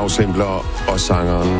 Claus Hempler og sangeren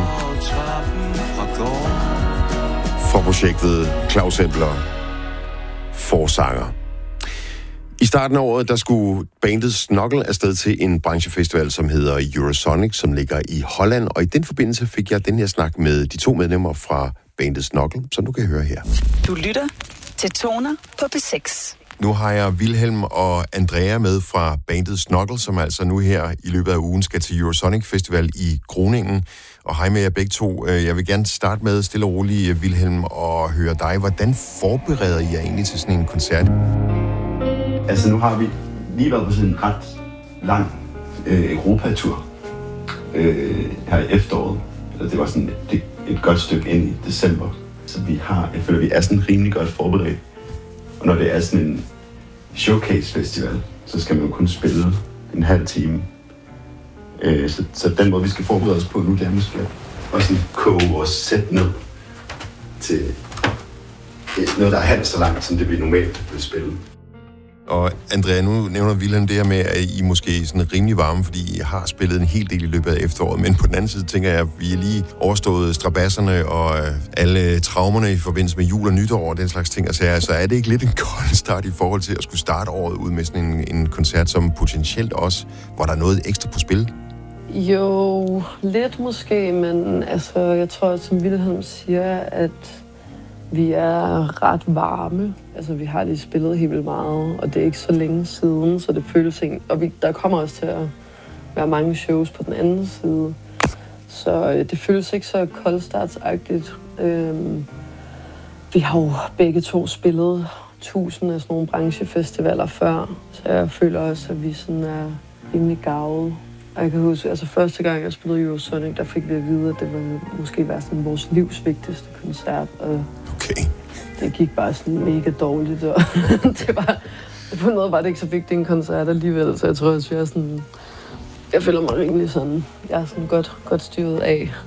fra projektet Claus Hempler forsanger. I starten af året, der skulle bandet Snokkel afsted til en branchefestival, som hedder Eurosonic, som ligger i Holland. Og i den forbindelse fik jeg den her snak med de 2 medlemmer fra bandet Snokkel, som du kan høre her. Du lytter til Toner på P6. Nu har jeg Wilhelm og Andrea med fra bandet Snokkel, som altså nu her i løbet af ugen skal til Eurosonic Festival i Groningen. Og hej med jer begge to. Jeg vil gerne starte med stille og roligt, Wilhelm, og høre dig. Hvordan forbereder I jer egentlig til sådan en koncert? Altså nu har vi lige været på sådan en ret lang Europatur her i efteråret. Det var sådan et godt stykke ind i december. Så jeg føler, vi er sådan rimelig godt forberedt. Og når det er sådan en showcase-festival, så skal man jo kun spille en halv time. Så den måde, vi skal forberede os på nu, det er måske at sådan koge vores sæt ned til noget, der er halvt så langt, som det vi normalt vil spille. Og Andrea, nu nævner Wilhelm det her med, at I måske er sådan rimelig varme, fordi I har spillet en hel del i løbet af efteråret. Men på den anden side tænker jeg, at vi er lige overstået strabasserne og alle traumerne i forbindelse med jul og nytår og den slags ting. Så er det ikke lidt en kold start i forhold til at skulle starte året ud med sådan en koncert, som potentielt også, hvor der er noget ekstra på spil? Jo, lidt måske, men altså, jeg tror, som Wilhelm siger, at vi er ret varme. Altså, vi har lige spillet helt vildt meget, og det er ikke så længe siden, så det føles ikke. Og der kommer også til at være mange shows på den anden side. Så det føles ikke så koldstartsagtigt. Vi har jo begge to spillet 1000 af sådan nogle branchefestivaler før, så jeg føler også, at vi sådan er rimelig garvet. Og jeg kan huske, altså første gang jeg spillede Eurosonic, der fik vi at vide, at det ville måske være sådan vores livs vigtigste koncert. Og okay. Det gik bare sådan mega dårligt, og på en måde var det ikke så vigtigt en koncert alligevel, så jeg tror også, jeg føler mig rimelig sådan, jeg er sådan godt styret af.